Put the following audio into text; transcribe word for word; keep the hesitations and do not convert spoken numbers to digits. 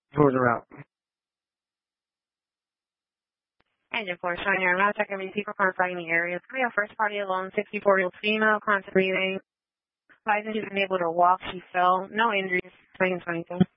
Georgia route. And of course, on your route check every vehicle car flagging the area. We have first party alone, sixty-four-year-old female, constant breathing. License she's been able to walk, she fell, no injuries, twenty twenty-two.